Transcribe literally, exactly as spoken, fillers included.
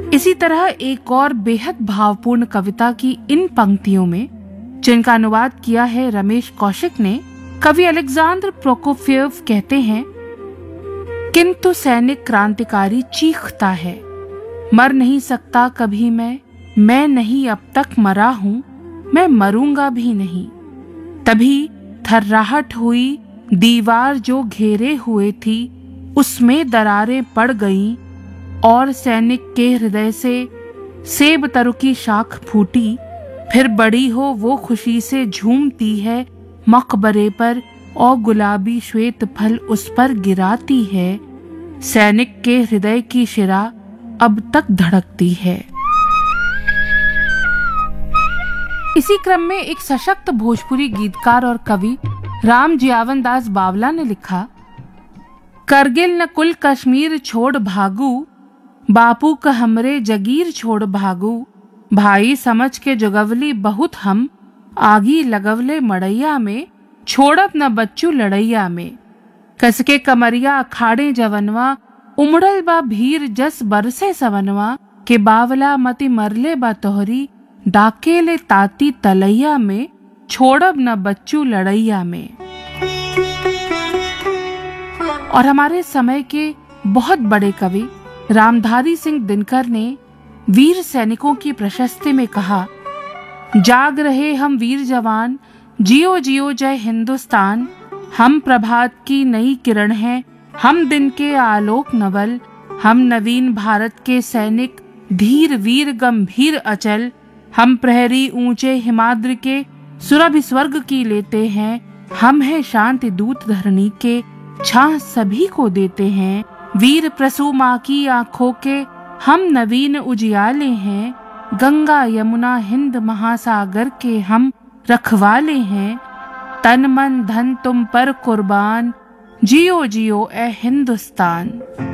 इसी तरह एक और बेहद भावपूर्ण कविता की इन पंक्तियों में, जिनका अनुवाद किया है रमेश कौशिक ने, कवि अलेक्जेंडर प्रोकोफिएव कहते हैं, किंतु सैनिक क्रांतिकारी चीखता है, मर नहीं सकता कभी मैं, मैं नहीं अब तक मरा हूं, मैं मरूंगा भी नहीं। तभी थर्राहट हुई, दीवार जो घेरे हुए थी उसमें दरारें पड़ गईं, और सैनिक के हृदय से सेब तरु की शाख फूटी। फिर बड़ी हो वो खुशी से झूमती है मकबरे पर, और गुलाबी श्वेत फल उस पर गिराती है। सैनिक के हृदय की शिरा अब तक धड़कती है। इसी क्रम में एक सशक्त भोजपुरी गीतकार और कवि राम जियावन दास बावला ने लिखा, करगिल न कुल कश्मीर छोड़ भागू, बापू का हमरे जगीर छोड़ भागू, भाई समझ के जुगवली बहुत हम, आगी लगवले मड़ैया में, छोड़ब न बच्चू लड़ैया में। कसके कमरिया अखाड़े जवनवा, उमड़ल बा भीर जस बरसे सवनवा, के बावला मति मरले बा तोहरी, डाकेले ताती तलैया में, छोड़ब न बच्चू लड़ैया में। और हमारे समय के बहुत बड़े कवि रामधारी सिंह दिनकर ने वीर सैनिकों की प्रशस्ति में कहा, जाग रहे हम वीर जवान, जियो जियो जय हिंदुस्तान, हम प्रभात की नई किरण हैं, हम दिन के आलोक नवल, हम नवीन भारत के सैनिक, धीर वीर गंभीर अचल, हम प्रहरी ऊंचे हिमाद्रि के, सुरभि स्वर्ग की लेते हैं, हम हैं शांति दूत धरणी के, छाह सभी को देते हैं, वीर प्रसू माँ की आंखों के, हम नवीन उजियाले हैं, गंगा यमुना हिंद महासागर के हम रखवाले हैं, तन मन धन तुम पर कुर्बान, जियो जियो ए हिंदुस्तान।